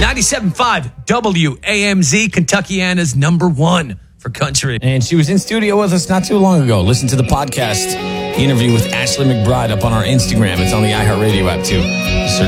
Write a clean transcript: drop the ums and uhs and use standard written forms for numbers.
97.5 WAMZ, Kentuckiana's number one for country. And she was in studio with us not too long ago. Listen to the podcast, the interview with Ashley McBride up on our Instagram. It's on the iHeartRadio app, too.